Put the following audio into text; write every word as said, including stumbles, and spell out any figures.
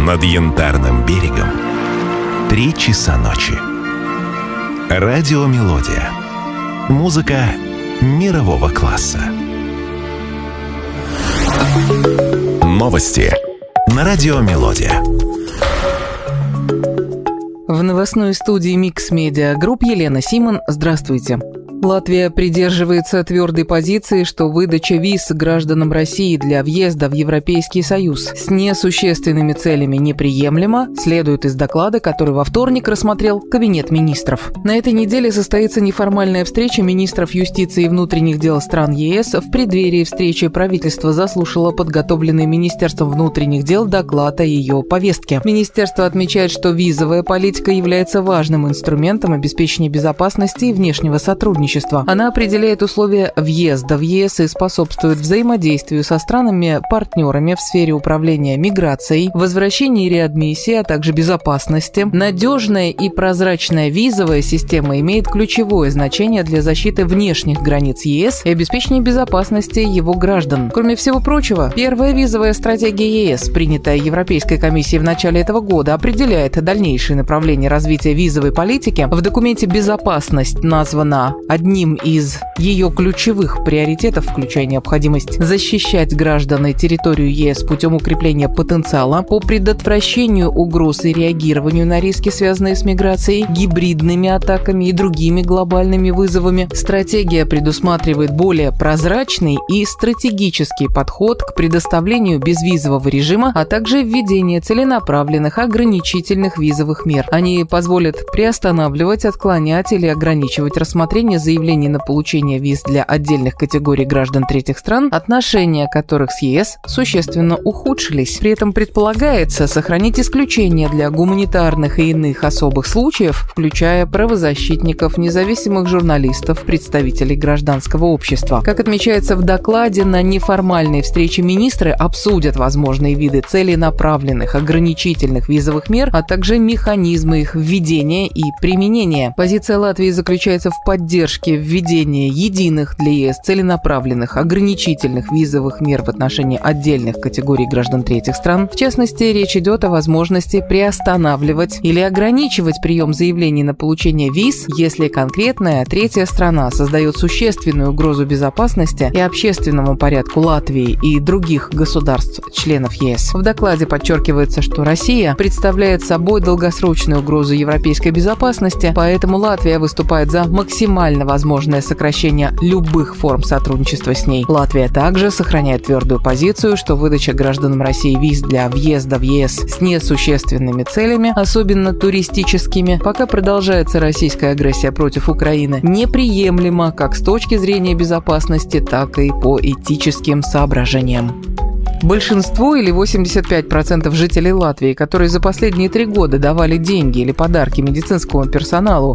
Над Янтарным берегом три часа ночи. Радиомелодия. Музыка мирового класса. Новости на Радиомелодия. В новостной студии Mix Media Group Елена Симон. Здравствуйте. Латвия придерживается твердой позиции, что выдача виз гражданам России для въезда в Европейский Союз с несущественными целями неприемлема, следует из доклада, который во вторник рассмотрел Кабинет министров. На этой неделе состоится неформальная встреча министров юстиции и внутренних дел стран ЕС. В преддверии встречи правительство заслушало подготовленный Министерством внутренних дел доклад о ее повестке. Министерство отмечает, что визовая политика является важным инструментом обеспечения безопасности и внешнего сотрудничества. Она определяет условия въезда в ЕС и способствует взаимодействию со странами-партнерами в сфере управления миграцией, возвращения и реадмиссии, а также безопасности. Надежная и прозрачная визовая система имеет ключевое значение для защиты внешних границ ЕС и обеспечения безопасности его граждан. Кроме всего прочего, первая визовая стратегия ЕС, принятая Европейской комиссией в начале этого года, определяет дальнейшие направления развития визовой политики. В документе «Безопасность» названа одним из ее ключевых приоритетов, включая необходимость защищать граждан и территорию ЕС путем укрепления потенциала по предотвращению угроз и реагированию на риски, связанные с миграцией, гибридными атаками и другими глобальными вызовами. Стратегия предусматривает более прозрачный и стратегический подход к предоставлению безвизового режима, а также введение целенаправленных ограничительных визовых мер. Они позволят приостанавливать, отклонять или ограничивать рассмотрение заявлений на получение виз для отдельных категорий граждан третьих стран, отношения которых с ЕС существенно ухудшились. При этом предполагается сохранить исключения для гуманитарных и иных особых случаев, включая правозащитников, независимых журналистов, представителей гражданского общества. Как отмечается в докладе, на неформальной встрече министры обсудят возможные виды целенаправленных ограничительных визовых мер, а также механизмы их введения и применения. Позиция Латвии заключается в поддержке введения единых для ЕС целенаправленных ограничительных визовых мер в отношении отдельных категорий граждан третьих стран. В частности, речь идет о возможности приостанавливать или ограничивать прием заявлений на получение виз, если конкретная третья страна создает существенную угрозу безопасности и общественному порядку Латвии и других государств-членов ЕС. В докладе подчеркивается, что Россия представляет собой долгосрочную угрозу европейской безопасности, поэтому Латвия выступает за максимально возможное сокращение любых форм сотрудничества с ней. Латвия также сохраняет твердую позицию, что выдача гражданам России виз для въезда в ЕС с несущественными целями, особенно туристическими, пока продолжается российская агрессия против Украины, неприемлема как с точки зрения безопасности, так и по этическим соображениям. Большинство или восемьдесят пять процентов жителей Латвии, которые за последние три года давали деньги или подарки медицинскому персоналу